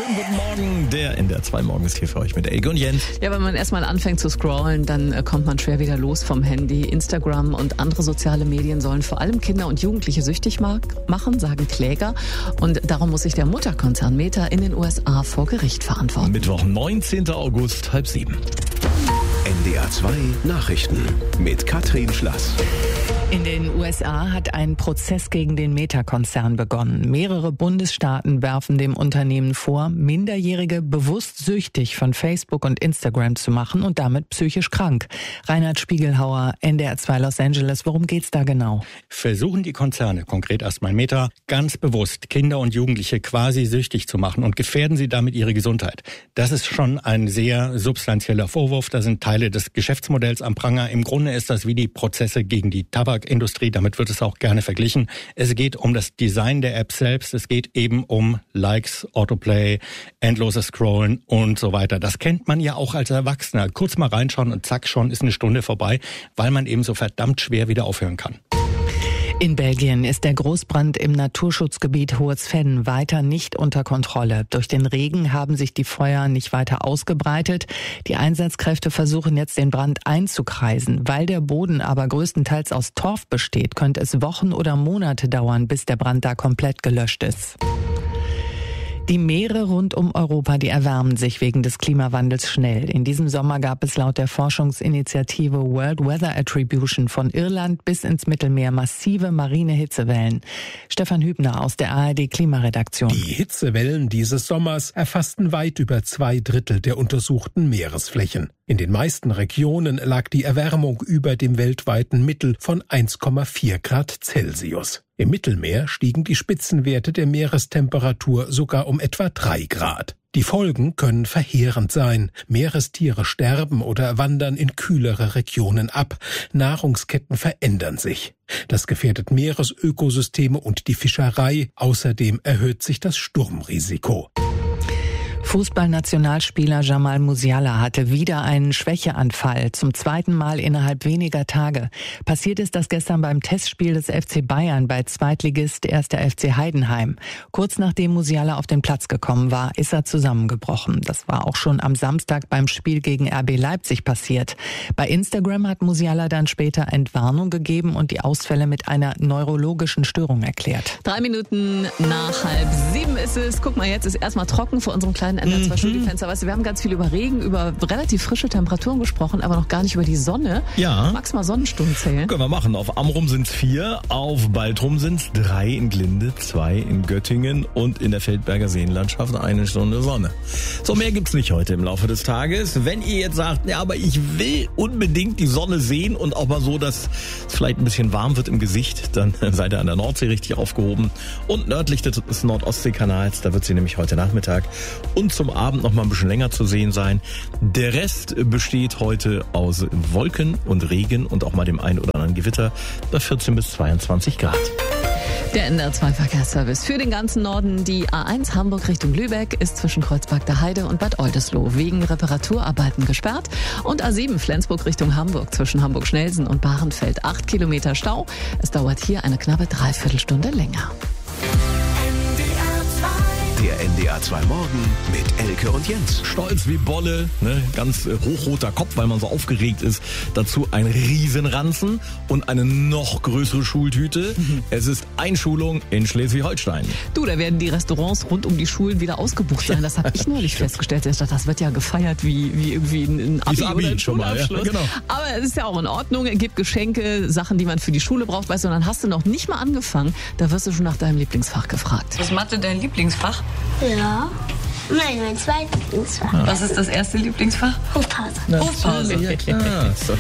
Schönen guten Morgen, der NDR 2 Morgen ist hier für euch mit Elke und Jens. Ja, wenn man erstmal anfängt zu scrollen, dann kommt man schwer wieder los vom Handy. Instagram und andere soziale Medien sollen vor allem Kinder und Jugendliche süchtig machen, sagen Kläger. Und darum muss sich der Mutterkonzern Meta in den USA vor Gericht verantworten. Mittwoch, 19. August, 6:30. NDR 2 Nachrichten mit Katrin Schlass. In den USA hat ein Prozess gegen den Meta-Konzern begonnen. Mehrere Bundesstaaten werfen dem Unternehmen vor, Minderjährige bewusst süchtig von Facebook und Instagram zu machen und damit psychisch krank. Reinhard Spiegelhauer, NDR 2 Los Angeles. Worum geht's da genau? Versuchen die Konzerne, konkret erstmal Meta, ganz bewusst Kinder und Jugendliche quasi süchtig zu machen und gefährden sie damit ihre Gesundheit. Das ist schon ein sehr substanzieller Vorwurf. Da sind Teile des Geschäftsmodells am Pranger. Im Grunde ist das wie die Prozesse gegen die Tabakindustrie. Damit wird es auch gerne verglichen. Es geht um das Design der App selbst. Es geht eben um Likes, Autoplay, endloses Scrollen und so weiter. Das kennt man ja auch als Erwachsener. Kurz mal reinschauen und zack, schon ist eine Stunde vorbei, weil man eben so verdammt schwer wieder aufhören kann. In Belgien ist der Großbrand im Naturschutzgebiet Hohes-Venn weiter nicht unter Kontrolle. Durch den Regen haben sich die Feuer nicht weiter ausgebreitet. Die Einsatzkräfte versuchen jetzt, den Brand einzukreisen. Weil der Boden aber größtenteils aus Torf besteht, könnte es Wochen oder Monate dauern, bis der Brand da komplett gelöscht ist. Die Meere rund um Europa, die erwärmen sich wegen des Klimawandels schnell. In diesem Sommer gab es laut der Forschungsinitiative World Weather Attribution von Irland bis ins Mittelmeer massive marine Hitzewellen. Stefan Hübner aus der ARD Klimaredaktion. Die Hitzewellen dieses Sommers erfassten weit über 2/3 der untersuchten Meeresflächen. In den meisten Regionen lag die Erwärmung über dem weltweiten Mittel von 1,4 Grad Celsius. Im Mittelmeer stiegen die Spitzenwerte der Meerestemperatur sogar um etwa 3 Grad. Die Folgen können verheerend sein. Meerestiere sterben oder wandern in kühlere Regionen ab. Nahrungsketten verändern sich. Das gefährdet Meeresökosysteme und die Fischerei. Außerdem erhöht sich das Sturmrisiko. Fußballnationalspieler Jamal Musiala hatte wieder einen Schwächeanfall, zum zweiten Mal innerhalb weniger Tage. Passiert ist das gestern beim Testspiel des FC Bayern bei Zweitligist 1. FC Heidenheim. Kurz nachdem Musiala auf den Platz gekommen war, ist er zusammengebrochen. Das war auch schon am Samstag beim Spiel gegen RB Leipzig passiert. Bei Instagram hat Musiala dann später Entwarnung gegeben und die Ausfälle mit einer neurologischen Störung erklärt. 3 Minuten nach 6:30 ist es. Guck mal, jetzt ist erstmal trocken vor unserem kleinen NDR 2 Studiofenster. Weißt du, wir haben ganz viel über Regen, über relativ frische Temperaturen gesprochen, aber noch gar nicht über die Sonne. Ja. Magst du mal Sonnenstunden zählen? Können wir machen. Auf Amrum sind es 4, auf Baltrum sind es 3 in Glinde, 2 in Göttingen und in der Feldberger Seenlandschaft 1 Stunde Sonne. So, mehr gibt's nicht heute im Laufe des Tages. Wenn ihr jetzt sagt, ja, aber ich will unbedingt die Sonne sehen und auch mal so, dass es vielleicht ein bisschen warm wird im Gesicht, dann seid ihr an der Nordsee richtig aufgehoben. Und nördlich des Nord-Ostsee-Kanals, da wird sie nämlich heute Nachmittag und zum Abend noch mal ein bisschen länger zu sehen sein. Der Rest besteht heute aus Wolken und Regen und auch mal dem einen oder anderen Gewitter bei 14 bis 22 Grad. Der NDR 2 Verkehrsservice für den ganzen Norden. Die A1 Hamburg Richtung Lübeck ist zwischen Kreuzberg der Heide und Bad Oldesloe wegen Reparaturarbeiten gesperrt. Und A7 Flensburg Richtung Hamburg zwischen Hamburg-Schnelsen und Bahrenfeld 8 Kilometer Stau. Es dauert hier eine knappe Dreiviertelstunde länger. Der NDR 2 Morgen mit Elke und Jens. Stolz wie Bolle, ne? Ganz hochroter Kopf, weil man so aufgeregt ist. Dazu ein Riesenranzen und eine noch größere Schultüte. Es ist Einschulung in Schleswig-Holstein. Du, da werden die Restaurants rund um die Schulen wieder ausgebucht sein. Das habe ich neulich festgestellt. Ich dachte, das wird ja gefeiert wie irgendwie ein Abi oder ein Schulabschluss. Ja, genau. Aber es ist ja auch in Ordnung. Es gibt Geschenke, Sachen, die man für die Schule braucht. Weißt du, und dann hast du noch nicht mal angefangen. Da wirst du schon nach deinem Lieblingsfach gefragt. Ist Mathe dein Lieblingsfach? Ja. Nein, mein zweites Lieblingsfach. Was ist das erste Lieblingsfach? Hofpause. Hofpause. Ja, klar. So.